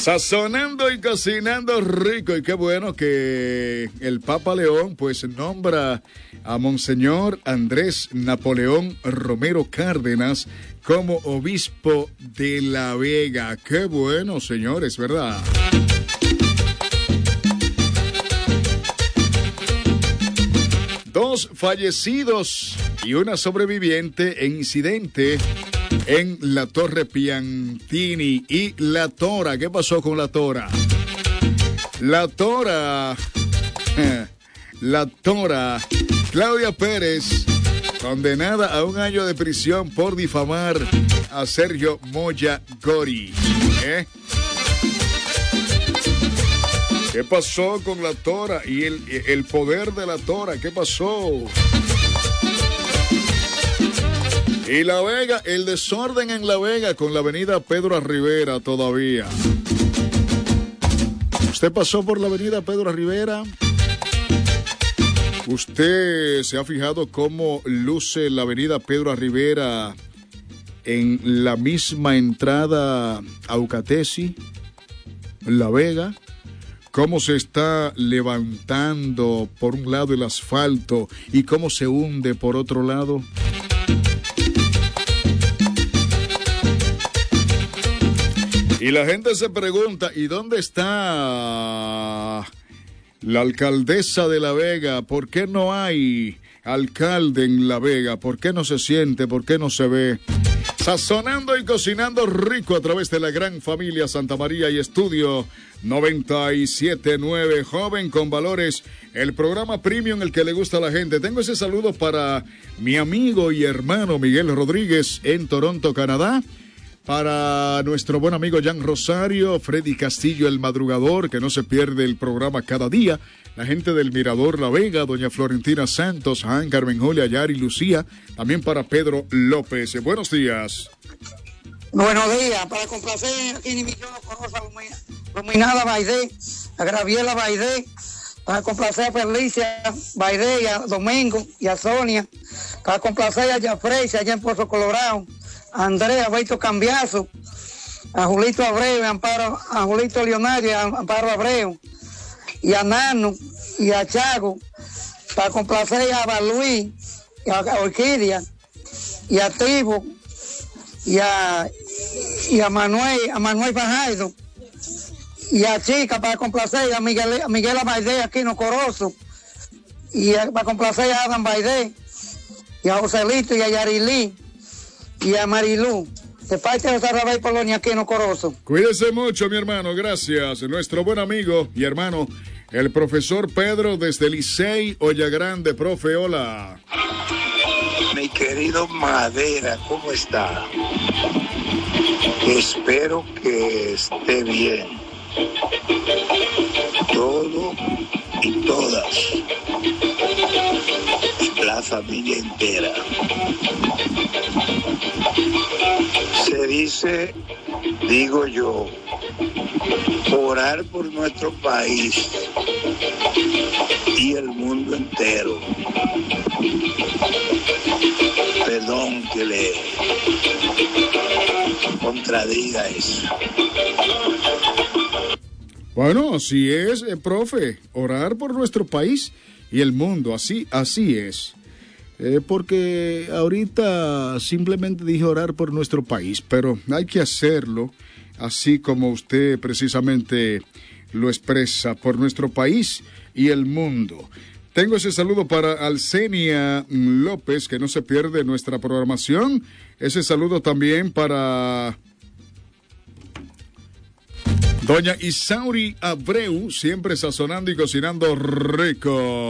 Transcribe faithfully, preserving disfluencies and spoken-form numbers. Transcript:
Sazonando y cocinando rico, y qué bueno que el Papa León pues nombra a Monseñor Andrés Napoleón Romero Cárdenas como obispo de La Vega. Qué bueno, señores, ¿verdad? Dos fallecidos y una sobreviviente en incidente en la Torre Piantini. Y la Tora, ¿qué pasó con la Tora? La Tora, la Tora, Claudia Pérez, condenada a un año de prisión por difamar a Sergio Moya Gori. ¿Eh? ¿Qué pasó con la Tora y el, el poder de la Tora? ¿Qué pasó? Y La Vega, el desorden en La Vega con la avenida Pedro Rivera todavía. ¿Usted pasó por la avenida Pedro Rivera? ¿Usted se ha fijado cómo luce la avenida Pedro Rivera en la misma entrada a Ucatesi, La Vega? ¿Cómo se está levantando por un lado el asfalto y cómo se hunde por otro lado? Y la gente se pregunta, ¿y dónde está la alcaldesa de La Vega? ¿Por qué no hay alcalde en La Vega? ¿Por qué no se siente? ¿Por qué no se ve? Sazonando y cocinando rico a través de la gran familia Santa María y Estudio noventa y siete punto nueve, joven con valores, el programa premium, el que le gusta a la gente. Tengo ese saludo para mi amigo y hermano Miguel Rodríguez en Toronto, Canadá. Para nuestro buen amigo Jan Rosario, Freddy Castillo, el madrugador, que no se pierde el programa cada día. La gente del Mirador La Vega, doña Florentina Santos, Han, Carmen Julia, Yari, Lucía. También para Pedro López. Buenos días. Buenos días. Para complacer aquí en mi Corosa, Luminada Baidé, a Graviela Baidé. Para complacer a Felicia Baidé, y a Domingo y a Sonia. Para complacer a Jafrey, allá en Pozo Colorado. A Andrea, a Beito Cambiazo, a Julito Abreu, a, Amparo, a Julito Leonario, a Amparo Abreu, y a Nano, y a Chago, para complacer a Baluí, y a Orquídea, y a Tribo, y a, y a Manuel, a Manuel Fajardo, y a Chica, para complacer a Miguel, a Miguel Baidé, aquí en Ocoroso, y a, para complacer a Adam Baidé, y a Joselito, y a Yarilí, y a Marilú, de parte de José Rabay Polonia, aquí en Ocoroso. Cuídese mucho, mi hermano, gracias. Nuestro buen amigo y hermano, el profesor Pedro desde Licey, Olla Grande. Profe, hola. Mi querido Madera, ¿cómo está? Espero que esté bien. Todo y todas. La familia entera. Se dice, digo yo, orar por nuestro país y el mundo entero. Perdón que le contradiga eso. Bueno, así es, eh, profe, orar por nuestro país y el mundo, así, así es. Eh, porque ahorita simplemente dije orar por nuestro país, pero hay que hacerlo así como usted precisamente lo expresa, por nuestro país y el mundo. Tengo ese saludo para Alcenia López, que no se pierde nuestra programación. Ese saludo también para doña Isauri Abreu, siempre sazonando y cocinando rico.